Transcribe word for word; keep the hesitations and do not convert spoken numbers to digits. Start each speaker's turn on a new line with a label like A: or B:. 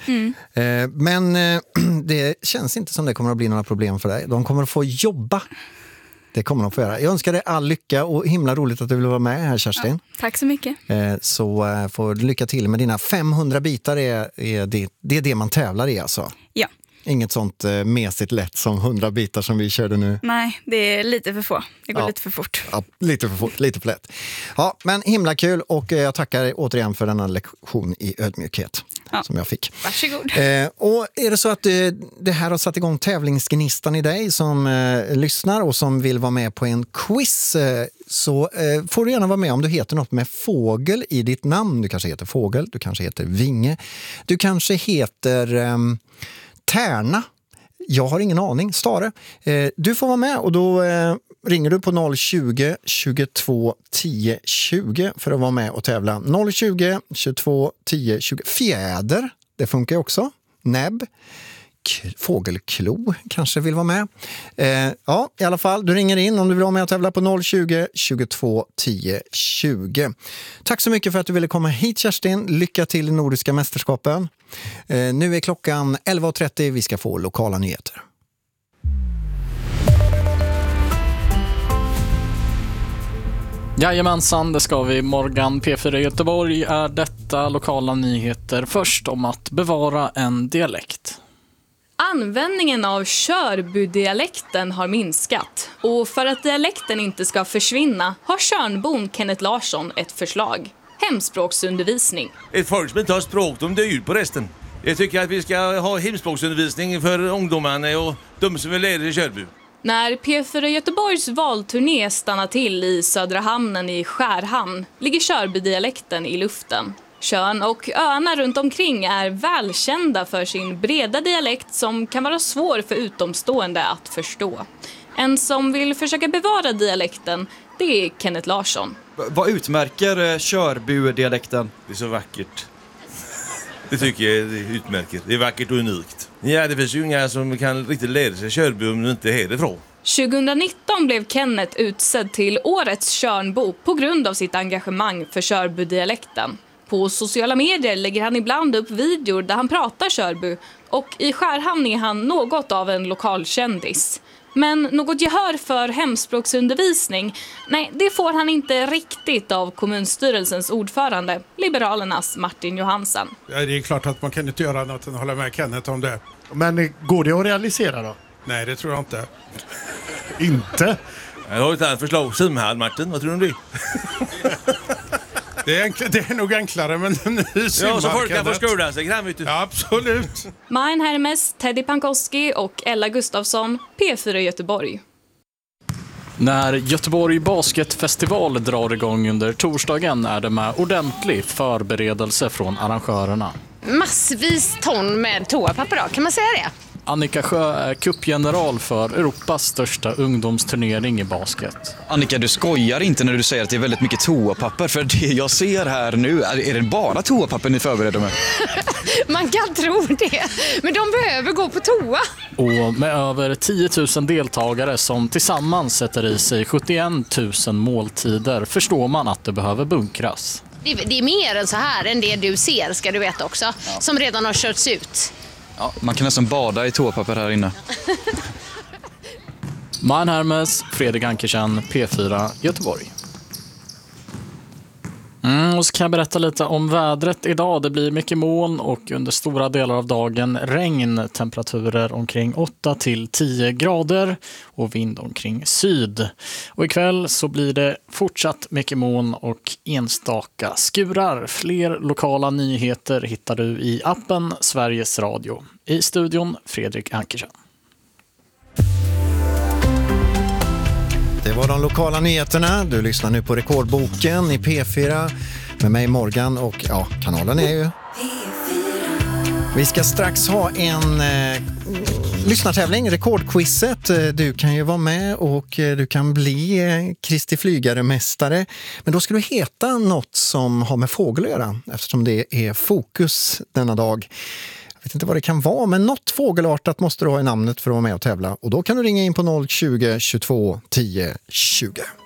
A: Mm.
B: Eh, men eh, det känns inte som det kommer att bli några problem för dig. De kommer att få jobba. Det kommer de få göra. Jag önskar dig all lycka och himla roligt att du vill vara med här, Kerstin.
A: Ja, tack så mycket.
B: Eh, så eh, får du lycka till med dina femhundra bitar. Är, är det, det är det man tävlar i alltså?
A: Ja.
B: Inget sånt eh, mesigt lätt som hundra bitar som vi körde nu.
A: Nej, det är lite för få. Det går
B: Ja.
A: lite för fort.
B: Ja, lite för fort, lite för lätt. Ja, men himla kul och eh, jag tackar återigen för denna lektion i ödmjukhet
A: Ja.
B: som jag fick.
A: Varsågod.
B: Eh, och är det så att eh, det här har satt igång tävlingsgnistan i dig som eh, lyssnar och som vill vara med på en quiz eh, så eh, får du gärna vara med om du heter något med fågel i ditt namn. Du kanske heter Fågel, du kanske heter Vinge, du kanske heter eh, Tärna. Jag har ingen aning, Stare. Eh, du får vara med och då eh, ringer du på noll tjugo, tjugotvå, tio, tjugo för att vara med och tävla. noll tjugo, tjugotvå, tio, tjugo. Fjäder, det funkar också. Näbb. K- fågelklo kanske vill vara med. Eh, ja, i alla fall, du ringer in om du vill vara med och tävla på noll tjugo, tjugotvå, tio, tjugo. Tack så mycket för att du ville komma hit, Kerstin. Lycka till i Nordiska mästerskapen. Eh, nu är klockan elva och trettio. Vi ska få lokala nyheter.
C: Jajamensan, det ska vi. Morgan, P fyra Göteborg är detta lokala nyheter. Först om att bevara en dialekt.
A: Användningen av Körbydialekten har minskat. Och för att dialekten inte ska försvinna har Tjörnbon Kenneth Larsson ett förslag. Hemspråksundervisning.
D: Ett folk som inte har språk, de dör på resten. Jag tycker att vi ska ha hemspråksundervisning för ungdomarna och de som vill lära i Körby.
A: När P fyra Göteborgs valturné stannar till i Södra hamnen i Skärhamn ligger Körbydialekten i luften. Tjörn och öarna runt omkring är välkända för sin breda dialekt som kan vara svår för utomstående att förstå. En som vill försöka bevara dialekten, det är Kenneth Larsson.
E: V- vad utmärker eh, Körby-dialekten?
D: Det är så vackert. Det tycker jag det utmärker. Det är vackert och unikt. Ja, det finns ju inga som kan riktigt lära sig Körby om de inte är härifrån.
A: tjugonitton blev Kenneth utsedd till årets Tjörnbo på grund av sitt engagemang för Körbydialekten. På sociala medier lägger han ibland upp videor där han pratar Körby och i Skärhamn är han något av en lokalkändis. Men något gehör för hemspråksundervisning, nej, det får han inte riktigt av kommunstyrelsens ordförande, Liberalernas Martin Johansson.
F: Ja, det är klart att man kan inte göra något än hålla med Kenneth om det.
G: Men går det att realisera då?
F: Nej, det tror jag inte.
G: Inte?
D: Jag har ett annat förslag. Simhall, Martin, vad tror du om det?
F: Det är, enkl- det är nog enklare, men nu simmar
D: Ja, så folk kan få
F: Kenneth.
D: skola sig grann, vet du.
F: Ja, absolut.
A: Majen Hermes, Teddy Pankoski och Ella Gustafsson, P fyra Göteborg.
C: När Göteborg Basketfestival drar igång under torsdagen är det med ordentlig förberedelse från arrangörerna.
H: Massvis ton med toapapper då, kan man säga det?
C: Annika Sjö är cupgeneral för Europas största ungdomsturnering i basket.
E: Annika, du skojar inte när du säger att det är väldigt mycket toapapper, för det jag ser här nu, är, är det bara toapapper ni förbereder med?
H: Man kan tro det, men de behöver gå på toa.
C: Och med över tio tusen deltagare som tillsammans sätter i sig sjuttioen tusen måltider förstår man att det behöver bunkras.
H: Det, det är mer än så här än det du ser, ska du veta också, ja. Som redan har körts ut.
E: Ja, man kan nästan bada i toapapper här inne.
C: Man Hermes, Fredrik Ankersen, P fyra Göteborg. Mm, och så kan jag berätta lite om vädret idag. Det blir mycket moln och under stora delar av dagen regn. Temperaturer omkring åtta till tio grader och vind omkring syd. Och ikväll så blir det fortsatt mycket moln och enstaka skurar. Fler lokala nyheter hittar du i appen Sveriges Radio. I studion Fredrik Ankersen.
B: Det var de lokala nyheterna. Du lyssnar nu på Rekordboken i P fyra med mig Morgan och ja, kanalen är ju... Vi ska strax ha en eh, lyssnartävling, Rekordquizet. Du kan ju vara med och du kan bli eh, Kristi Flygare-mästare. Men då ska du heta något som har med fågel att göra eftersom det är fokus denna dag. Jag vet inte vad det kan vara, men något fågelartat måste du ha i namnet för att vara med och tävla. Och då kan du ringa in på noll tjugo, tjugotvå, tio, tjugo.